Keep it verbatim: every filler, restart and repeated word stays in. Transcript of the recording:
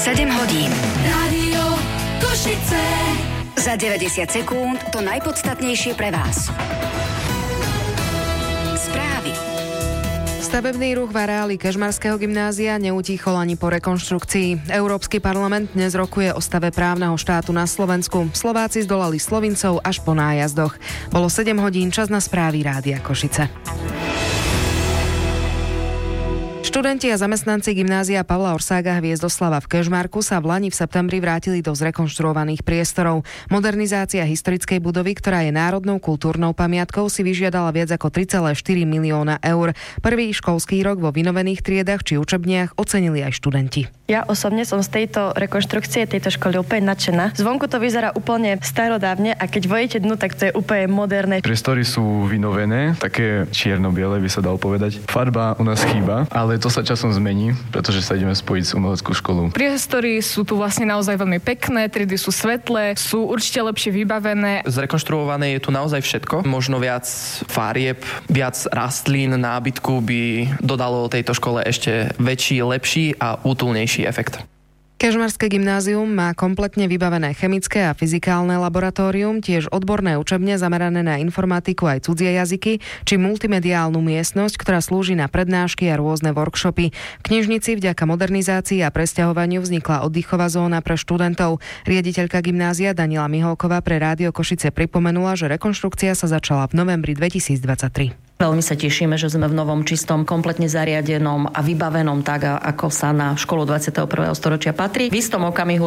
sedem hodín. Rádio Košice. Za deväťdesiat sekúnd to najpodstatnejšie pre vás. Správy. Stavebný ruch v areáli Kežmarského gymnázia neutíchol ani po rekonštrukcii. Európsky parlament dnes rokuje o stave právneho štátu na Slovensku. Slováci zdolali Slovincov až po nájazdoch. Bolo sedem hodín, čas na správy Rádia Košice. Študenti a zamestnanci gymnázia Pavla Orsága Hviezdoslava v Kežmarku sa v lani v septembri vrátili do zrekonštruovaných priestorov. Modernizácia historickej budovy, ktorá je národnou kultúrnou pamiatkou, si vyžiadala viac ako tri celé štyri milióna eur. Prvý školský rok vo vynovených triedach či učebniach ocenili aj študenti. Ja osobne som z tejto rekonštrukcie tejto školy úplne nadšená. Zvonku to vyzerá úplne starodávne a keď vojdete dnu, tak to je úplne moderné. Priestory sú vynovené, také čierno-biele by sa dalo povedať. Farba u nás chýba, ale to sa časom zmení, pretože sa ideme spojiť s umeleckú školou. Priestory sú tu vlastne naozaj veľmi pekné, triedy sú svetlé, sú určite lepšie vybavené. Zrekonštruované je tu naozaj všetko. Možno viac farieb, viac rastlín, nábytku by dodalo tejto škole ešte väčší, lepší a útulnejší efekt. Kežmarské gymnázium má kompletne vybavené chemické a fyzikálne laboratórium, tiež odborné učebne zamerané na informatiku aj cudzie jazyky, či multimediálnu miestnosť, ktorá slúži na prednášky a rôzne workshopy. V knižnici vďaka modernizácii a presťahovaniu vznikla oddychová zóna pre študentov. Riaditeľka gymnázia Daniela Miholková pre Rádio Košice pripomenula, že rekonštrukcia sa začala v novembri dvetisícdvadsaťtri. Veľmi sa tešíme, že sme v novom, čistom, kompletne zariadenom a vybavenom tak, ako sa na školu dvadsiateho prvého storočia patrí. V istom okamihu